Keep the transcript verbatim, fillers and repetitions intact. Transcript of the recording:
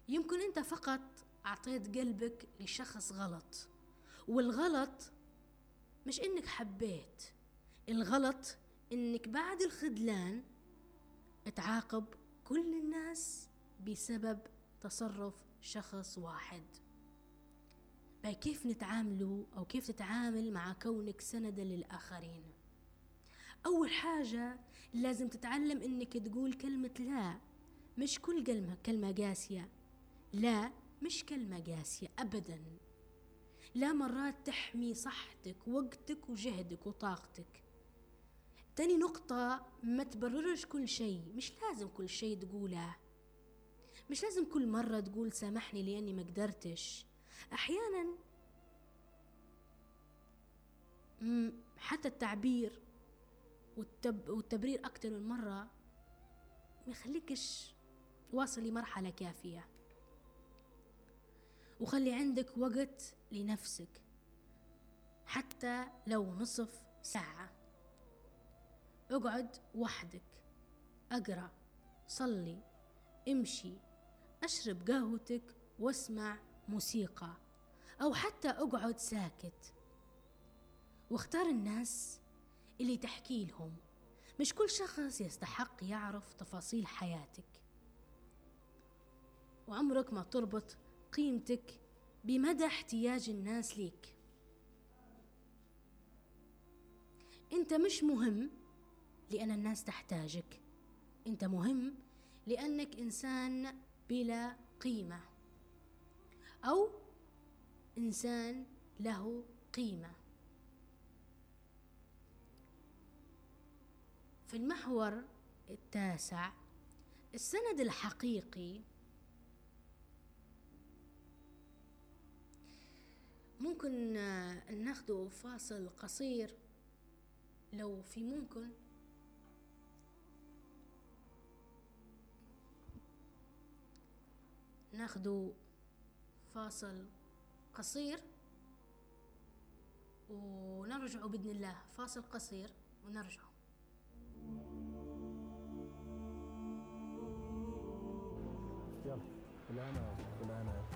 يمكن أنت فقط أعطيت قلبك لشخص غلط، والغلط مش إنك حبيت، الغلط إنك بعد الخذلان تعاقب كل الناس بسبب تصرف شخص واحد. باي كيف نتعاملوا أو كيف تتعامل مع كونك سندة للآخرين؟ أول حاجة لازم تتعلم إنك تقول كلمة لا. مش كل كلمة كلمة قاسية، لا مش كلمة قاسية أبدا. لا مرات تحمي صحتك وقتك وجهدك وطاقتك. تاني نقطة، ما تبررش كل شيء. مش لازم كل شيء تقوله، مش لازم كل مرة تقول سامحني لأني ما قدرتش. أحيانا حتى التعبير والتب والتبرير أكتر من مرة ما يخليكش واصل لمرحلة كافية. وخلي عندك وقت لنفسك حتى لو نصف ساعة. اقعد وحدك، اقرأ، صلي، امشي، اشرب قهوتك واسمع موسيقى، او حتى اقعد ساكت. واختار الناس اللي تحكي لهم. مش كل شخص يستحق يعرف تفاصيل حياتك. وعمرك ما تربط قيمتك بمدى احتياج الناس ليك. انت مش مهم لأن الناس تحتاجك، انت مهم لأنك إنسان بلا قيمة أو إنسان له قيمة. في المحور التاسع، السند الحقيقي ممكن ناخده فاصل قصير لو في ممكن. ناخده فاصل قصير ونرجع بإذن الله. فاصل قصير ونرجع. يلا كل أنا كل أنا